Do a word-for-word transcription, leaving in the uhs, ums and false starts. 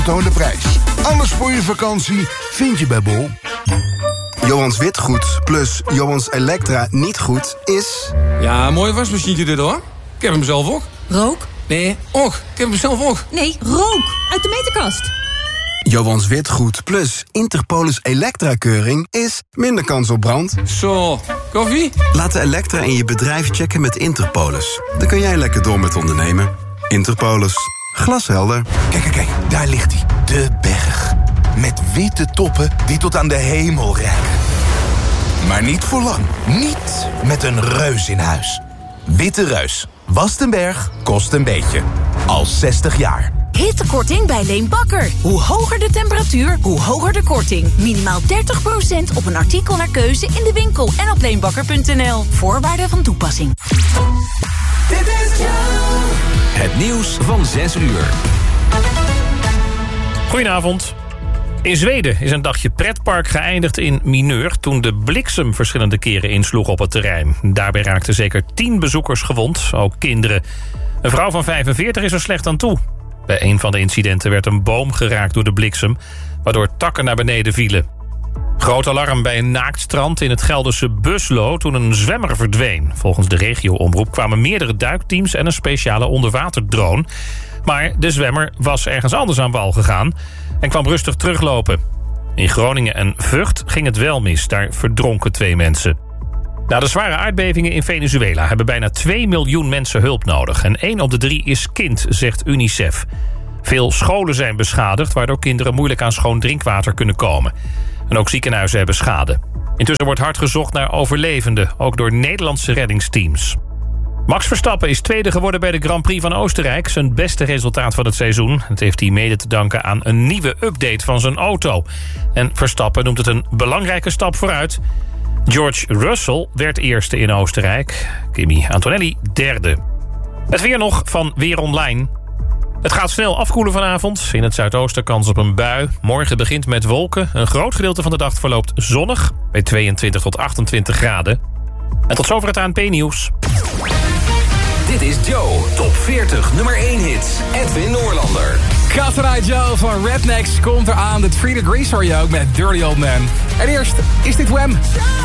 toonde prijs. Alles voor je vakantie vind je bij Bol. Johans Witgoed plus Johans Elektra niet goed is... Ja, mooi wasmachientje dit hoor. Ik heb hem zelf ook. Rook? Nee, och, ik heb hem zelf ook. Nee, rook! Uit de meterkast. Johans Witgoed plus Interpolis Elektra-keuring is minder kans op brand. Zo, koffie? Laat de Elektra in je bedrijf checken met Interpolis. Dan kun jij lekker door met ondernemen. Interpolis. Glashelder. Kijk, kijk, kijk, daar ligt hij. De berg. Met witte toppen die tot aan de hemel reiken. Maar niet voor lang. Niet met een reus in huis. Witte Reus. Wast een berg, kost een beetje. Al zestig jaar. Hittekorting bij Leen Bakker. Hoe hoger de temperatuur, hoe hoger de korting. Minimaal dertig procent op een artikel naar keuze in de winkel en op leenbakker punt n l. Voorwaarden van toepassing. Dit is het nieuws van zes uur. Goedenavond. In Zweden is een dagje pretpark geëindigd in mineur toen de bliksem verschillende keren insloeg op het terrein. Daarbij raakten zeker tien bezoekers gewond, ook kinderen. Een vrouw van vijfenveertig is er slecht aan toe. Bij een van de incidenten werd een boom geraakt door de bliksem, waardoor takken naar beneden vielen. Groot alarm bij een naaktstrand in het Gelderse Buslo toen een zwemmer verdween. Volgens de regio-omroep kwamen meerdere duikteams en een speciale onderwaterdrone. Maar de zwemmer was ergens anders aan wal gegaan en kwam rustig teruglopen. In Groningen en Vught ging het wel mis. Daar verdronken twee mensen. Na de zware aardbevingen in Venezuela hebben bijna twee miljoen mensen hulp nodig. En één op de drie is kind, zegt UNICEF. Veel scholen zijn beschadigd, waardoor kinderen moeilijk aan schoon drinkwater kunnen komen. En ook ziekenhuizen hebben schade. Intussen wordt hard gezocht naar overlevenden, ook door Nederlandse reddingsteams. Max Verstappen is tweede geworden bij de Grand Prix van Oostenrijk. Zijn beste resultaat van het seizoen. Het heeft hij mede te danken aan een nieuwe update van zijn auto. En Verstappen noemt het een belangrijke stap vooruit. George Russell werd eerste in Oostenrijk. Kimi Antonelli derde. Het weer nog van Weer Online. Het gaat snel afkoelen vanavond. In het zuidoosten kans op een bui. Morgen begint met wolken. Een groot gedeelte van de dag verloopt zonnig. Bij tweeëntwintig tot achtentwintig graden. En tot zover het A N P-nieuws. Dit is Joe, top veertig, nummer één hits. Edwin Noorlander. Kasserai Joe van Rednecks komt eraan. De Three Degrees hoor je ook met Dirty Old Man. En eerst is dit Wham!